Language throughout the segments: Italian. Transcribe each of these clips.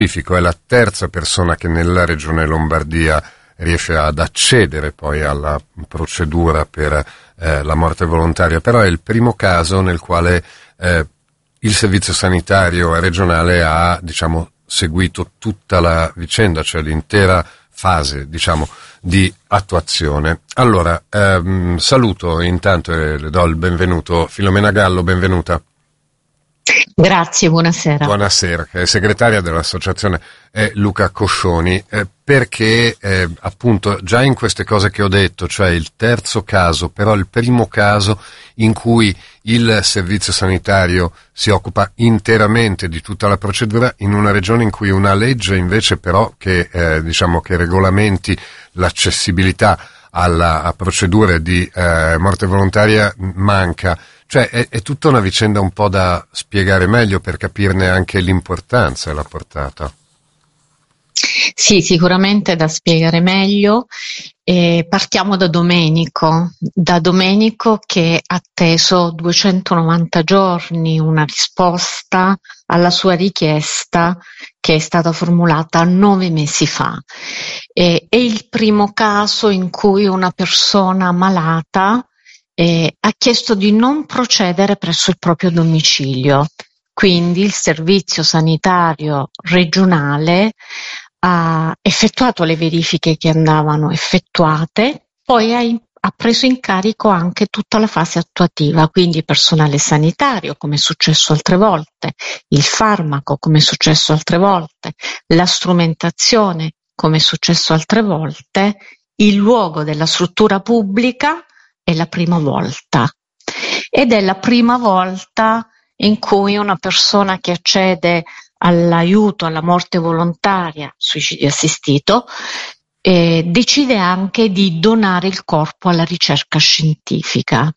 è la terza persona che nella regione Lombardia riesce ad accedere poi alla procedura per la morte volontaria, però è il primo caso nel quale il servizio sanitario regionale ha, diciamo, seguito tutta la vicenda, cioè l'intera fase, diciamo, di attuazione. Allora, saluto intanto e le do il benvenuto. Filomena Gallo, benvenuta. Grazie, buonasera. Buonasera, che è segretaria dell'associazione Luca Coscioni, perché appunto già in queste cose che ho detto, cioè il terzo caso, però il primo caso in cui il servizio sanitario si occupa interamente di tutta la procedura in una regione in cui una legge invece però che diciamo che regolamenti l'accessibilità a procedure di morte volontaria manca. Cioè è tutta una vicenda un po' da spiegare meglio per capirne anche l'importanza e la portata. Sì, sicuramente da spiegare meglio. Partiamo da Domenico che ha atteso 290 giorni una risposta alla sua richiesta che è stata formulata 9 mesi fa. È il primo caso in cui una persona malata ha chiesto di non procedere presso il proprio domicilio, quindi il servizio sanitario regionale ha effettuato le verifiche che andavano effettuate, poi ha preso in carico anche tutta la fase attuativa, quindi personale sanitario, come è successo altre volte, il farmaco, come è successo altre volte, la strumentazione, come è successo altre volte, il luogo della struttura pubblica. È la prima volta ed è la prima volta in cui una persona che accede all'aiuto alla morte volontaria, suicidio assistito, decide anche di donare il corpo alla ricerca scientifica.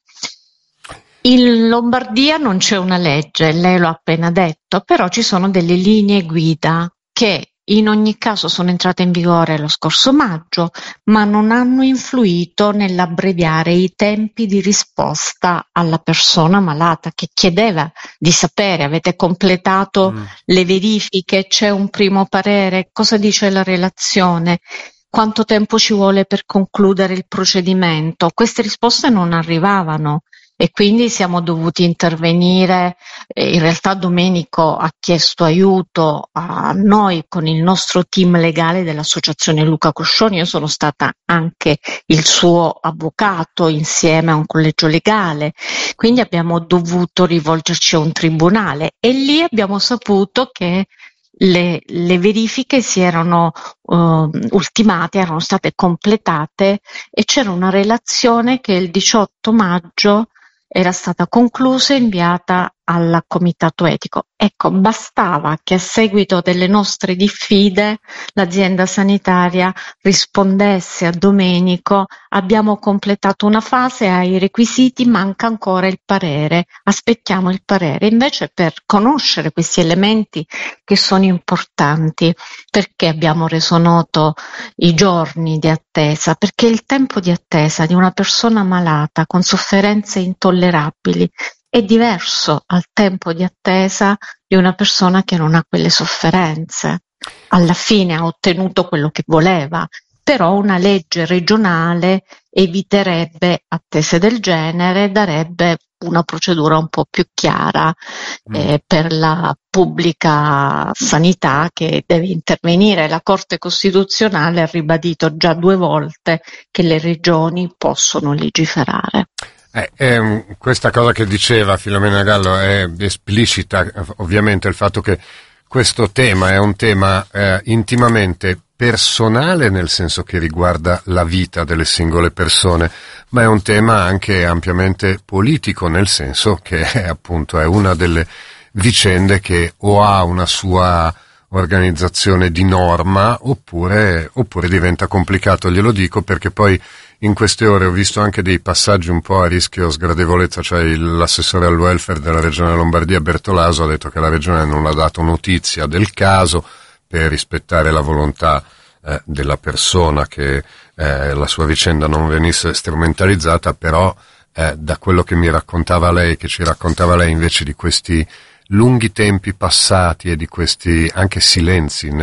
In Lombardia non c'è una legge, lei lo ha appena detto, però ci sono delle linee guida che in ogni caso sono entrate in vigore lo scorso maggio, ma non hanno influito nell'abbreviare i tempi di risposta alla persona malata che chiedeva di sapere: avete completato le verifiche, c'è un primo parere, cosa dice la relazione, quanto tempo ci vuole per concludere il procedimento. Queste risposte non arrivavano e quindi siamo dovuti intervenire. In realtà Domenico ha chiesto aiuto a noi con il nostro team legale dell'associazione Luca Coscioni. Io sono stata anche il suo avvocato insieme a un collegio legale, quindi abbiamo dovuto rivolgerci a un tribunale e lì abbiamo saputo che le verifiche si erano ultimate, erano state completate e c'era una relazione che il 18 maggio era stata conclusa e inviata al comitato etico. Ecco, bastava che a seguito delle nostre diffide l'azienda sanitaria rispondesse a Domenico: abbiamo completato una fase, hai i requisiti, manca ancora il parere, aspettiamo il parere. Invece, per conoscere questi elementi che sono importanti, perché abbiamo reso noto i giorni di attesa? Perché il tempo di attesa di una persona malata con sofferenze intollerabili è diverso al tempo di attesa di una persona che non ha quelle sofferenze. Alla fine ha ottenuto quello che voleva, però una legge regionale eviterebbe attese del genere, darebbe una procedura un po' più chiara per la pubblica sanità che deve intervenire. La Corte Costituzionale ha ribadito già 2 volte che le regioni possono legiferare. Questa cosa che diceva Filomena Gallo è esplicita ovviamente il fatto che questo tema è un tema intimamente personale, nel senso che riguarda la vita delle singole persone, ma è un tema anche ampiamente politico, nel senso che appunto è una delle vicende che o ha una sua organizzazione di norma oppure diventa complicato. Glielo dico perché poi in queste ore ho visto anche dei passaggi un po' a rischio sgradevolezza, cioè l'assessore al welfare della regione Lombardia Bertolaso ha detto che la regione non ha dato notizia del caso per rispettare la volontà della persona, che la sua vicenda non venisse strumentalizzata, però da quello che mi raccontava lei, che ci raccontava lei invece di questi lunghi tempi passati e di questi anche silenzi